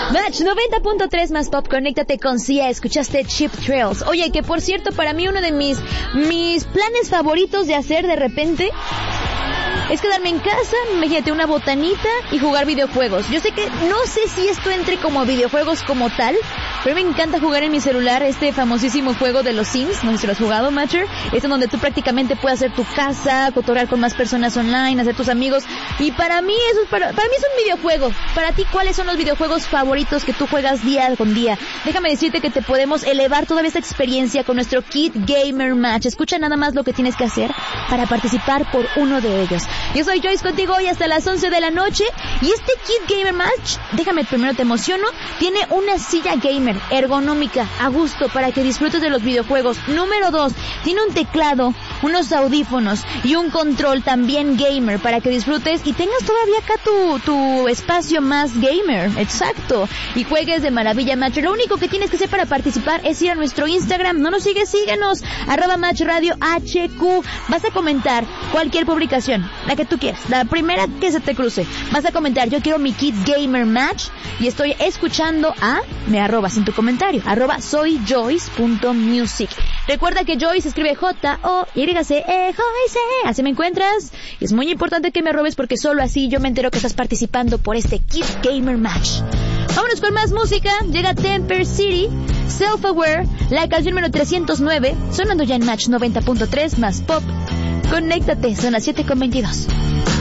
Match 90.3 más pop, conéctate con Sia, escuchaste Cheap Thrills. Oye, que por cierto, para mí uno de mis planes favoritos de hacer de repente es quedarme en casa, imagínate, una botanita y jugar videojuegos. Yo sé que, no sé si esto entre como videojuegos como tal, pero me encanta jugar en mi celular este famosísimo juego de los Sims, no sé si lo has jugado, Matcher, es en donde tú prácticamente puedes hacer tu casa, cotorrear con más personas online, hacer tus amigos, y para mí eso es, para mí es un videojuego. Para ti, ¿cuáles son los videojuegos favoritos que tú juegas día con día? Déjame decirte que te podemos elevar toda esta experiencia con nuestro Kid Gamer Match. Escucha nada más lo que tienes que hacer para participar por uno de ellos. Yo soy Joyce contigo hoy hasta las 11 de la noche, y este Kid Gamer Match, déjame primero te emociono, tiene una silla gamer ergonómica a gusto para que disfrutes de los videojuegos. Número 2, tiene un teclado, unos audífonos y un control también gamer para que disfrutes y tengas todavía acá tu espacio más gamer, exacto, y juegues de maravilla, Match. Lo único que tienes que hacer para participar es ir a nuestro Instagram. ¿No nos sigues? Síguenos, @MatchRadioHQ. Vas a comentar cualquier publicación, la que tú quieras, la primera que se te cruce. Vas a comentar, yo quiero mi Kid Gamer Match y estoy escuchando me arrobas en tu comentario, @soyjoyce.music. Recuerda que Joyce se escribe Joyce, así me encuentras. Y es muy importante que me arrobes porque solo así yo me entero que estás participando por este Kid Gamer Match. Vámonos con más música. Llega Temper City, Self-Aware, la canción número 309, sonando ya en Match 90.3 más pop. Conéctate, son las 7:22.